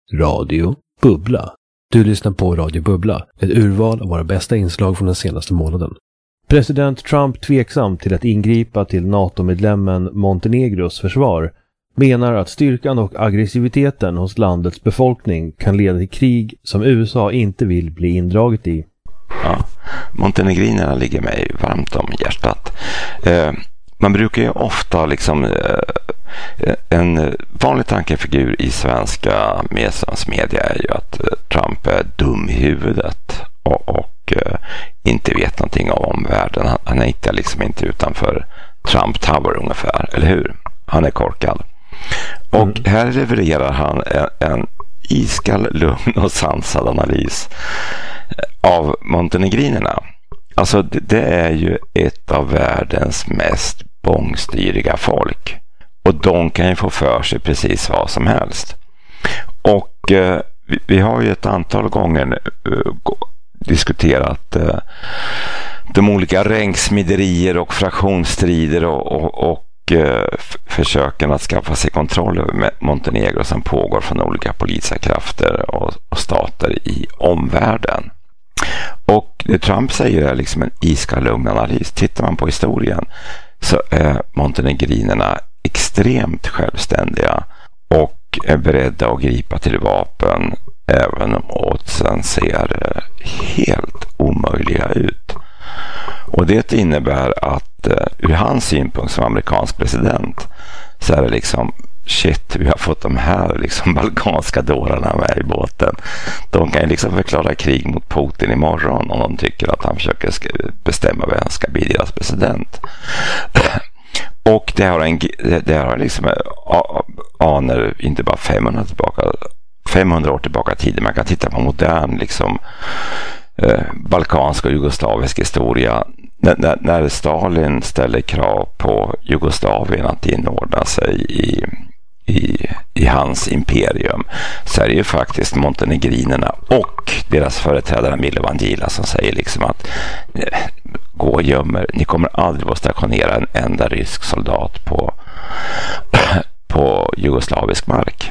Radio Bubbla. Du lyssnar på Radio Bubbla, ett urval av våra bästa inslag från den senaste månaden. President Trump, tveksam till att ingripa till NATO-medlemmen Montenegros försvar, menar att styrkan och aggressiviteten hos landets befolkning kan leda till krig som USA inte vill bli indraget i. Ja, montenegrinerna ligger mig varmt om hjärtat. Man brukar ju ofta en vanlig tankefigur i svenska media är ju att Trump är dum i huvudet och inte vet någonting om omvärlden. Han är inte utanför Trump Tower ungefär, eller hur? Han är korkad. Och här levererar han en iskall, lugn och sansad analys av montenegrinerna. Alltså det är ju ett av världens mest bångstyriga folk. Och de kan ju få för sig precis vad som helst. Och vi har ju ett antal gånger diskuterat de olika ränksmiderier och fraktionsstrider och försöken att skaffa sig kontroll över Montenegro som pågår från olika politiska krafter och stater i omvärlden. Och det Trump säger är liksom en iskall lugn analys. Tittar man på historien så är montenegrinerna extremt självständiga och är beredda att gripa till vapen även om oddsen ser helt omöjliga ut. Och det innebär att ur hans synpunkt som amerikansk president så är det liksom shit, vi har fått de här balkanska dårarna med i båten. De kan ju förklara krig mot Putin imorgon om de tycker att han försöker bestämma vem ska bli deras president. Och det har aner inte bara 500 år tillbaka i tiden. Man kan titta på modern balkansk och jugoslavisk historia. När Stalin ställer krav på Jugoslavien att inordna sig i hans imperium, så är det ju faktiskt montenegrinerna och deras företrädare Milovan Djilas som säger att gå och gömmer, ni kommer aldrig att stationera en enda rysk soldat på jugoslavisk mark.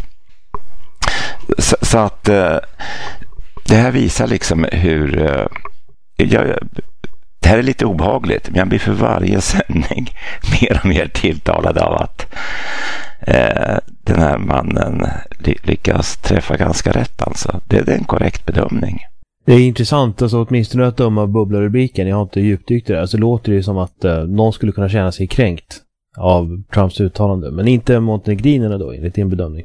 Så att det här visar hur det här är lite obehagligt, men jag blir för varje sändning mer och mer tilltalad av att den här mannen lyckas träffa ganska rätt. Alltså. Det är en korrekt bedömning. Det är intressant, åtminstone att döma av bubblarubriken. Jag har inte djupdykt det. Så låter det som att någon skulle kunna känna sig kränkt av Trumps uttalande. Men inte montenegrinerna då, enligt din bedömning.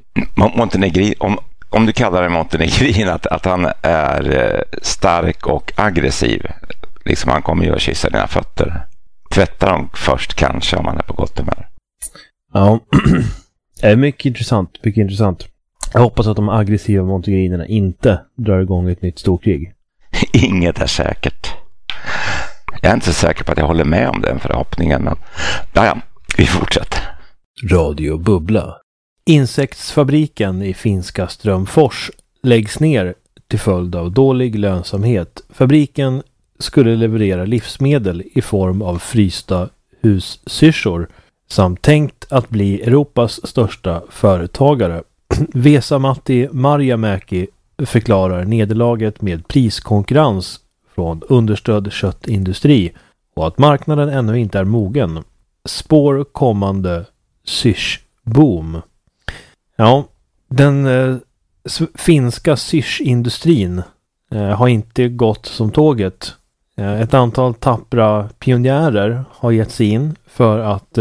Om du kallar det montenegrin att han är stark och aggressiv. Han kommer ju att kyssa dina fötter. Tvätta dem först kanske om han är på gott humör. Ja, det är mycket intressant. Jag hoppas att de aggressiva montenegrinerna inte drar igång ett nytt storkrig. Inget är säkert. Jag är inte så säker på att jag håller med om den förhoppningen. Men ja, vi fortsätter. Radio Bubbla. Insektsfabriken i finska Strömfors läggs ner till följd av dålig lönsamhet. Fabriken skulle leverera livsmedel i form av frysta hussyrsor samt tänkt att bli Europas största företagare. Vesa-Matti Marjamäki förklarar nederlaget med priskonkurrens från understödd köttindustri och att marknaden ännu inte är mogen. Spår kommande syrsboom. Ja, den finska syrsindustrin har inte gått som tåget. Ett antal tappra pionjärer har gett sig in för att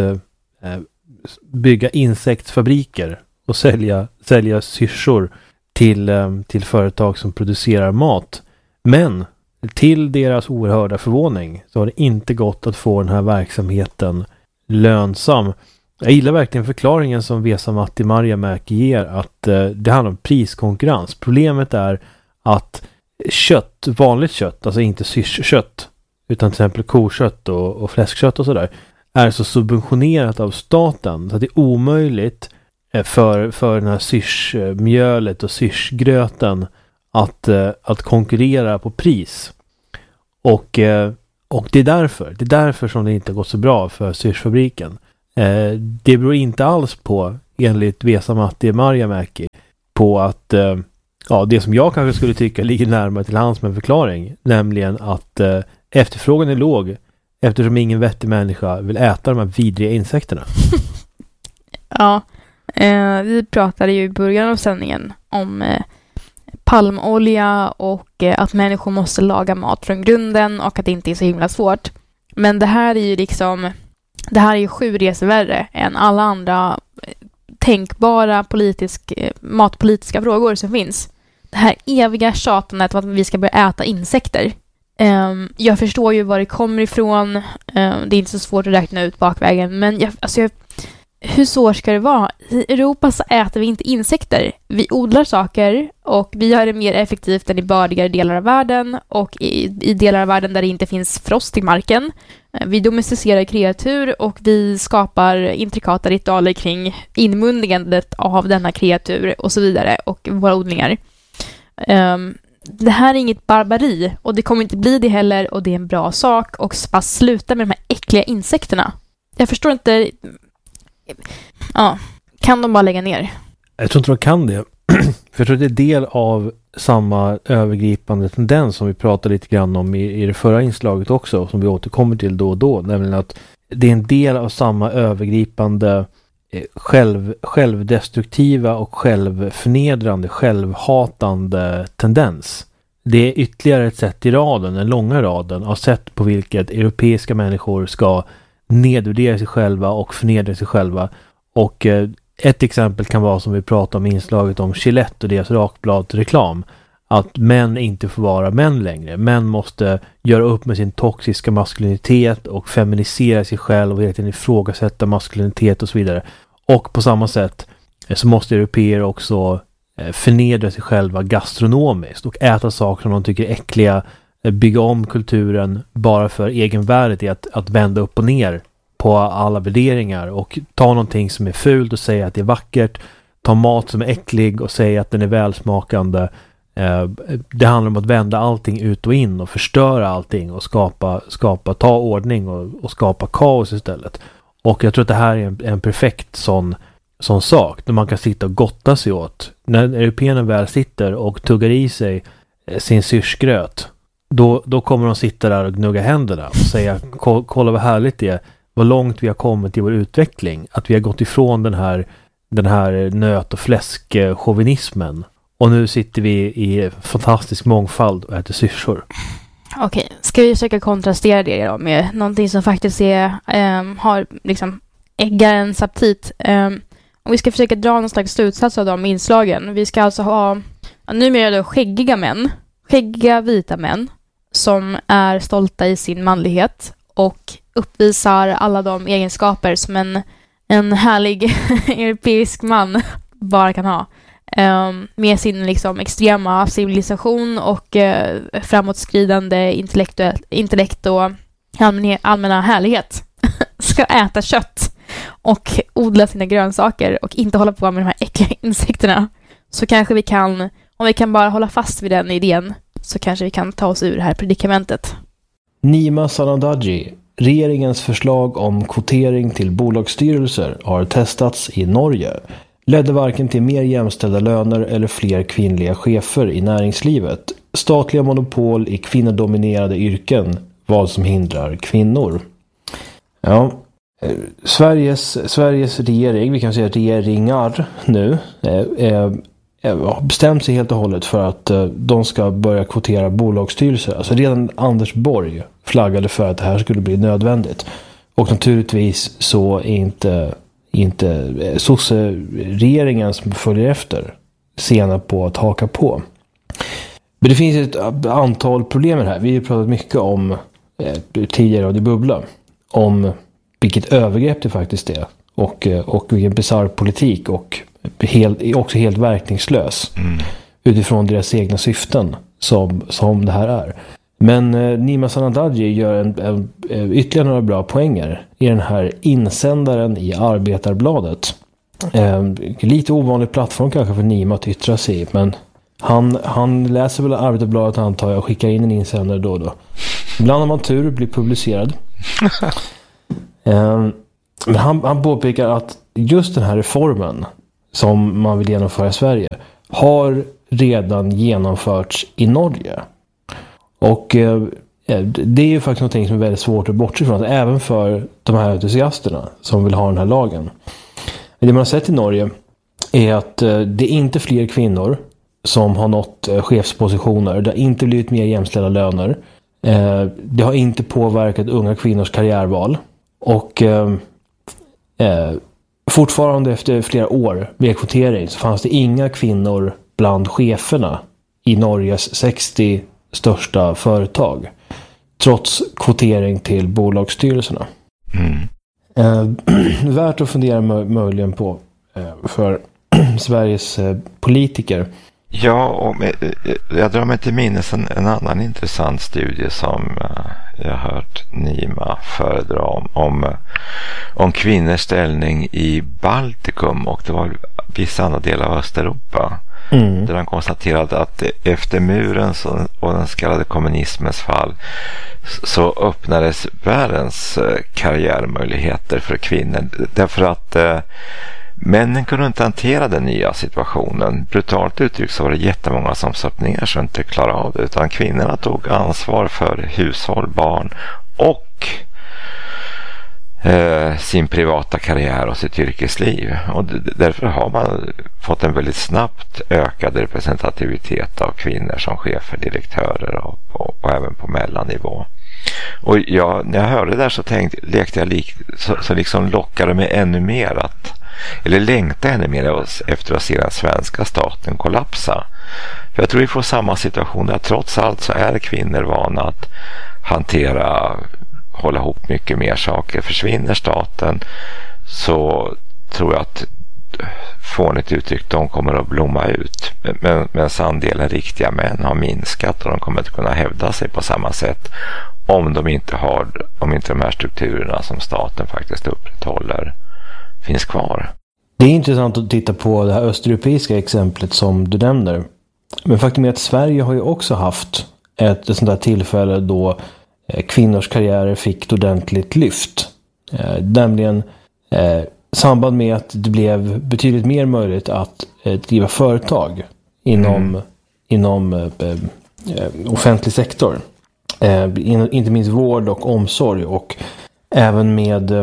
bygga insektsfabriker och sälja syrsor till företag som producerar mat. Men till deras oerhörda förvåning så har det inte gått att få den här verksamheten lönsam. Jag gillar verkligen förklaringen som Vesa-Matti Marjamäki ger, att det handlar om priskonkurrens. Problemet är att vanligt kött, alltså inte syrskött utan till exempel kokött och fläskkött och sådär, är så subventionerat av staten så att det är omöjligt för den här syrsmjölet och syrsgröten att konkurrera på pris. Och det är därför som det inte har gått så bra för syrsfabriken. Det beror inte alls på, enligt Vesa-Matti Marjamäki, på att Ja, det som jag kanske skulle tycka ligger närmare till hands med en förklaring, nämligen att efterfrågan är låg eftersom ingen vettig människa vill äta de här vidriga insekterna. Ja, vi pratade ju i början av sändningen om palmolja och att människor måste laga mat från grunden och att det inte är så himla svårt. Men det här är ju liksom, det här är ju 7 resor värre än alla andra tänkbara matpolitiska frågor som finns. Det här eviga tjatandet om att vi ska börja äta insekter. Jag förstår ju var det kommer ifrån. Det är inte så svårt att räkna ut bakvägen. Men hur svårt ska det vara? I Europa så äter vi inte insekter. Vi odlar saker och vi gör det mer effektivt än i bördigare delar av världen. Och i delar av världen där det inte finns frost i marken. Vi domesticerar kreatur och vi skapar intrikata ritualer kring inmundigandet av denna kreatur och så vidare. Och våra odlingar. Det här är inget barbari och det kommer inte bli det heller och det är en bra sak och bara sluta med de här äckliga insekterna. Jag förstår inte. Ja, kan de bara lägga ner? Jag tror inte de kan det. För jag tror att det är del av samma övergripande tendens som vi pratade lite grann om i det förra inslaget också, som vi återkommer till då och då, nämligen att det är en del av samma övergripande självdestruktiva och självförnedrande, självhatande tendens. Det är ytterligare ett sätt i raden, den långa raden av sätt på vilket europeiska människor ska nedvärdera sig själva och förnedra sig själva. Och ett exempel kan vara som vi pratade om i inslaget om Gillette och deras rakbladreklam. Att män inte får vara män längre. Män måste göra upp med sin toxiska maskulinitet och feminisera sig själv och hela tiden ifrågasätta maskulinitet och så vidare. Och på samma sätt så måste europeer också förnedra sig själva gastronomiskt och äta saker som de tycker är äckliga, bygga om kulturen bara för egenvärdet i att vända upp och ner på alla värderingar och ta någonting som är fult och säga att det är vackert, ta mat som är äcklig och säga att den är välsmakande. Det handlar om att vända allting ut och in och förstöra allting och ta ordning och skapa kaos istället. Och jag tror att det här är en perfekt sån sak där man kan sitta och gotta sig åt. När européerna väl sitter och tuggar i sig sin syrsgröt, då kommer de sitta där och gnugga händerna och säga kolla vad härligt det är, vad långt vi har kommit i vår utveckling, att vi har gått ifrån den här nöt- och fläskchauvinismen och nu sitter vi i fantastisk mångfald och äter syrsor. Okej, ska vi försöka kontrastera det då med någonting som faktiskt har liksom äggarens aptit. Om vi ska försöka dra någon slags slutsats av de inslagen. Vi ska alltså ha numera då skäggiga vita män som är stolta i sin manlighet och uppvisar alla de egenskaper som en härlig europeisk man bara kan ha. Med sin liksom extrema civilisation och framåtskridande intellekt och allmänna härlighet ska äta kött och odla sina grönsaker och inte hålla på med de här äckliga insekterna. Så kanske vi kan, om vi kan bara hålla fast vid den idén, så kanske vi kan ta oss ur det här predikamentet. Nima Sanandaji, regeringens förslag om kvotering till bolagsstyrelser har testats i Norge. Ledde varken till mer jämställda löner eller fler kvinnliga chefer i näringslivet. Statliga monopol i kvinnodominerade yrken, vad som hindrar kvinnor. Ja, Sveriges regering, vi kan säga regeringar nu, har bestämt sig helt och hållet för att de ska börja kvotera bolagsstyrelser. Alltså redan Anders Borg flaggade för att det här skulle bli nödvändigt. Och naturligtvis så är inte sosse-regeringen som följer efter sena på att haka på. Men det finns ett antal problem med det här. Vi har pratat mycket om tidigare av det bubbla. Om vilket övergrepp det faktiskt är. Och vilken bizarr politik och också helt verkningslös. Utifrån deras egna syften som det här är. Men Nima Sanandaji gör ytterligare några bra poänger i den här insändaren i Arbetarbladet. Lite ovanlig plattform kanske för Nima att yttra sig, men han läser väl Arbetarbladet antar jag och skickar in en insändare då och då. Ibland har man tur blir publicerad. Men han påpekar att just den här reformen som man vill genomföra i Sverige har redan genomförts i Norge. Och det är ju faktiskt något som är väldigt svårt att bortse från, även för de här entusiasterna som vill ha den här lagen. Det man har sett i Norge är att det är inte fler kvinnor som har nått chefspositioner. Det har inte blivit mer jämställda löner. Det har inte påverkat unga kvinnors karriärval. Och fortfarande efter flera år med kvotering så fanns det inga kvinnor bland cheferna i Norges 60 största företag. Trots kvotering till bolagsstyrelserna. Värt att fundera möjligen på för Sveriges politiker. Ja, och jag drar mig till minnes en annan intressant studie som jag har hört Nima föredra om kvinnors ställning i Baltikum, och det var vissa andra delar av Östeuropa. Där han konstaterade att efter murens och den så kallade kommunismens fall så öppnades världens karriärmöjligheter för kvinnor. Därför att männen kunde inte hantera den nya situationen. Brutalt uttryckt så var det jättemånga som söp ner så inte klarade av det. Utan kvinnorna tog ansvar för hushåll, barn och sin privata karriär och sitt yrkesliv. Och därför har man fått en väldigt snabbt ökad representativitet av kvinnor som chefer, direktörer och även på mellannivå. Och när jag hörde det där så lekte jag så liksom lockade mig ännu mer längtade ännu mer efter att se den svenska staten kollapsa. För jag tror vi får samma situation där trots allt så är kvinnor vana att hålla ihop mycket mer saker. Försvinner staten så tror jag att fånigt uttryckt de kommer att blomma ut. Men andelen riktiga män har minskat och de kommer inte kunna hävda sig på samma sätt om inte de här strukturerna som staten faktiskt upprätthåller finns kvar. Det är intressant att titta på det här östeuropeiska exemplet som du nämner. Men faktum är att Sverige har ju också haft ett sånt där tillfälle då kvinnors karriärer fick ett ordentligt lyft. Nämligen samband med att det blev betydligt mer möjligt att driva företag inom offentlig sektor. Inte minst vård och omsorg, och även med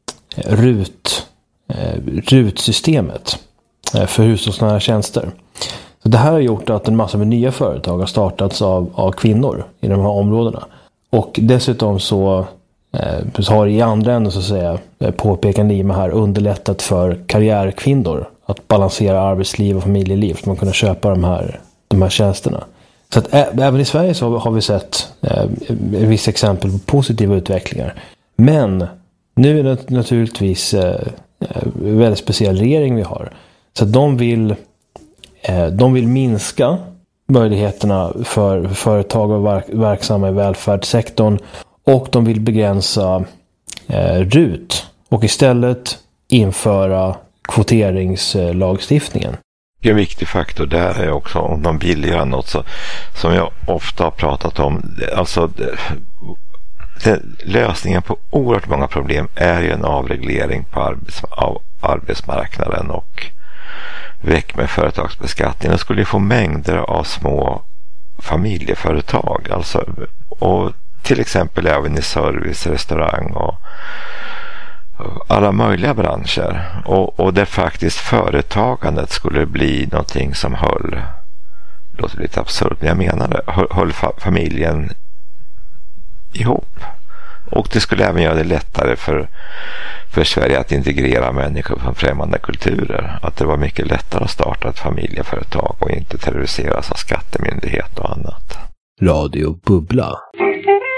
RUT-systemet för hushållsnära tjänster. Så det här har gjort att en massa med nya företag har startats av kvinnor i de här områdena. Och dessutom så har i andra änden så att säga påpekar Nima här underlättat för karriärkvinnor att balansera arbetsliv och familjeliv så att man kunna köpa de här tjänsterna. Så att även i Sverige så har vi sett vissa exempel på positiva utvecklingar. Men nu är det naturligtvis en väldigt speciell regering vi har. Så att de vill minska möjligheterna för företag och verksamma i välfärdssektorn, och de vill begränsa RUT och istället införa kvoteringslagstiftningen. En viktig faktor där är också om de vill göra något som jag ofta har pratat om. Alltså lösningen på oerhört många problem är ju en avreglering av arbetsmarknaden och väck med företagsbeskattning. Det skulle få mängder av små familjeföretag, alltså, och till exempel även i service, restaurang och alla möjliga branscher, och där faktiskt företagandet skulle bli någonting som låter lite absurt, men jag menar det, höll familjen ihop. Och det skulle även göra det lättare för Sverige att integrera människor från främmande kulturer. Att det var mycket lättare att starta ett familjeföretag och inte terroriseras av skattemyndighet och annat. Radio Bubbla.